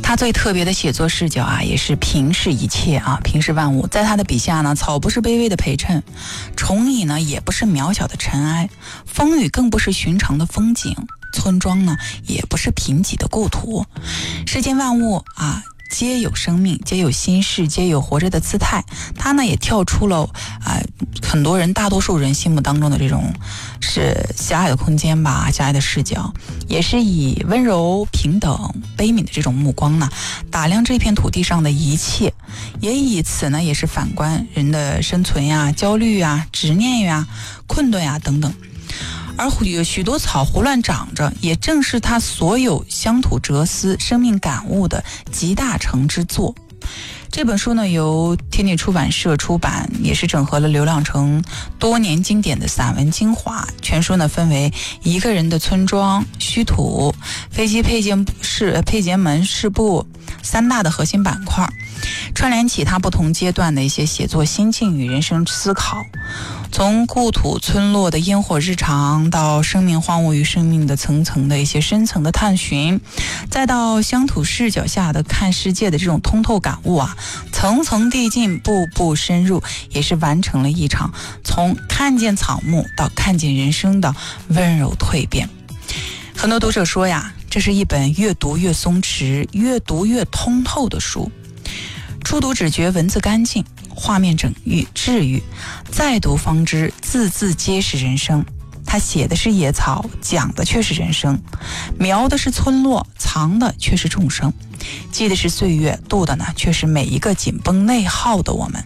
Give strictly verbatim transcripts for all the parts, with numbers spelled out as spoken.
他最特别的写作视角啊，也是平视一切啊，平视万物。在他的笔下呢，草不是卑微的陪衬，虫蚁呢也不是渺小的尘埃，风雨更不是寻常的风景，村庄呢也不是贫瘠的故土。世间万物啊，皆有生命，皆有心事，皆有活着的姿态。他呢也跳出了啊、呃、很多人大多数人心目当中的这种是狭隘的空间吧，狭隘的视角，也是以温柔平等悲悯的这种目光呢打量这片土地上的一切，也以此呢也是反观人的生存呀、焦虑呀、执念呀、困顿呀等等。而有许多草胡乱长着，也正是他所有乡土哲思、生命感悟的集大成之作。这本书呢由天地出版社出版，也是整合了刘亮程多年经典的散文精华。全书呢分为一个人的村庄、虚土、飞机配件室、配件门、室部三大的核心板块，串联起他不同阶段的一些写作心境与人生思考。从故土村落的烟火日常，到生命荒芜与生命的层层的一些深层的探寻，再到乡土视角下的看世界的这种通透感悟啊，层层递进，步步深入，也是完成了一场从看见草木到看见人生的温柔蜕变。很多读者说呀，这是一本越读越松弛，越读越通透的书。初读只觉文字干净，画面整愈治愈，再读方知字字皆是人生。他写的是野草，讲的却是人生，描的是村落，藏的却是众生，记的是岁月，度的呢却是每一个紧绷内耗的我们。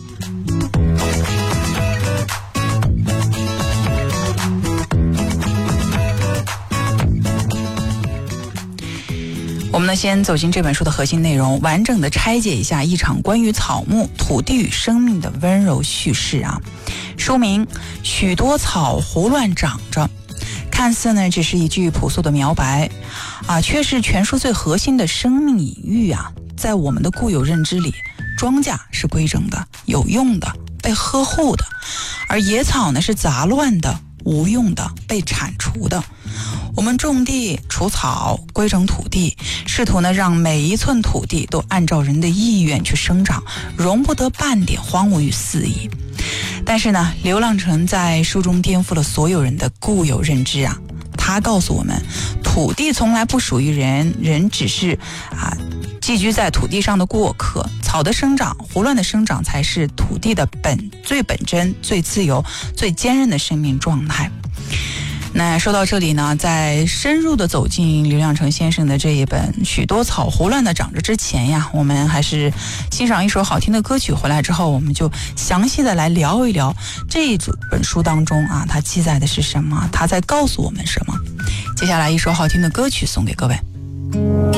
我们呢先走进这本书的核心内容，完整的拆解一下一场关于草木、土地与生命的温柔叙事啊。书名：许多草胡乱长着，看似呢只是一句朴素的描白啊，却是全书最核心的生命隐喻啊。在我们的固有认知里，庄稼是规整的、有用的、被呵护的，而野草呢是杂乱的、无用的、被铲除的。我们种地、除草、规整土地，试图呢让每一寸土地都按照人的意愿去生长，容不得半点荒芜与肆意。但是呢，刘亮程在书中颠覆了所有人的固有认知啊！他告诉我们，土地从来不属于人，人只是啊寄居在土地上的过客。草的生长、胡乱的生长，才是土地的本最本真、最自由、最坚韧的生命状态。那说到这里呢，在深入的走进刘亮程先生的这一本《许多草胡乱的长着》之前呀，我们还是欣赏一首好听的歌曲，回来之后我们就详细的来聊一聊这本书当中啊，它记载的是什么，它在告诉我们什么。接下来一首好听的歌曲送给各位。